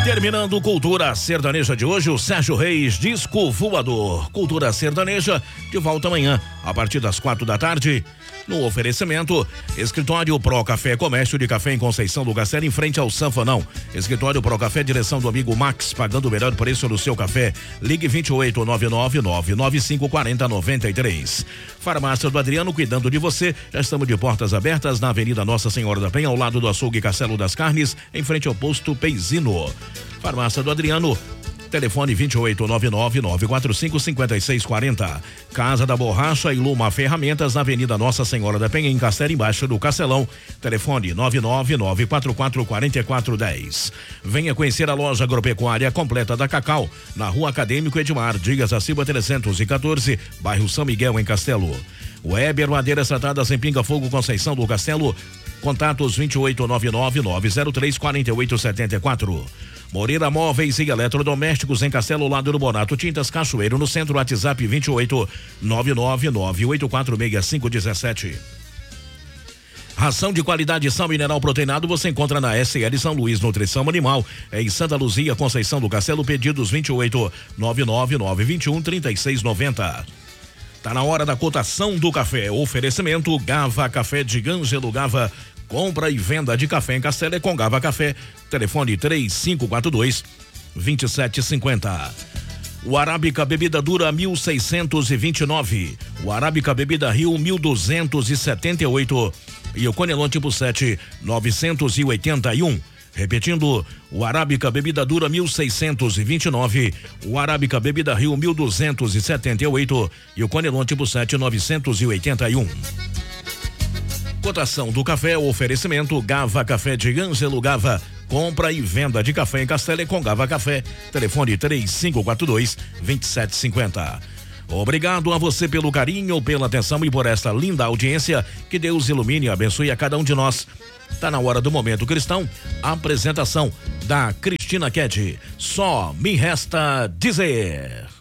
Terminando Cultura Sertaneja de hoje, o Sérgio Reis, Disco Voador. Cultura Sertaneja, de volta amanhã, a partir das 4 da tarde. No oferecimento, Escritório Pro Café, comércio de café em Conceição do Castelo, em frente ao Sanfonão. Escritório Pro Café, direção do amigo Max, pagando o melhor preço do seu café. Ligue 2899-9540-93. Farmácia do Adriano, cuidando de você. Já estamos de portas abertas na Avenida Nossa Senhora da Penha, ao lado do Açougue Castelo das Carnes, em frente ao posto Peizino. Farmácia do Adriano, telefone 2899-945-5640. Casa da Borracha e Luma Ferramentas, na Avenida Nossa Senhora da Penha, em Castelo, embaixo do Castelão. Telefone 999444410. Venha conhecer a loja agropecuária completa da Cacau, na Rua Acadêmico Edmar Dias da Silva 314, bairro São Miguel, em Castelo. Weber Madeiras Tratadas em Pinga Fogo, Conceição do Castelo. Contatos 2899-903-4874. Moreira Móveis e Eletrodomésticos em Castelo, lado do Bonato Tintas Cachoeiro, no centro. WhatsApp 28-999-846517. Ração de qualidade sal mineral proteinado você encontra na SL São Luís Nutrição Animal, em Santa Luzia, Conceição do Castelo. Pedidos 28-999-21-3690. Tá na hora da cotação do café. Oferecimento Gava Café de Ângelo Gava. Compra e venda de café em Castelo é com Gava Café. Telefone 3542-2750. O Arábica Bebida Dura 1629. O Arábica Bebida Rio 1278. E o Conelon Tipo 7 981. Repetindo, o Arábica Bebida Dura 1629, o Arábica Bebida Rio 1278 e o Conelon Tipo 7 981. Cotação do café, oferecimento Gava Café de Ângelo Gava. Compra e venda de café em Castelo com Gava Café. Telefone 3542-2750. Obrigado a você pelo carinho, pela atenção e por esta linda audiência. Que Deus ilumine e abençoe a cada um de nós. Tá na hora do Momento Cristão. Apresentação da Cristina Ked. Só me resta dizer.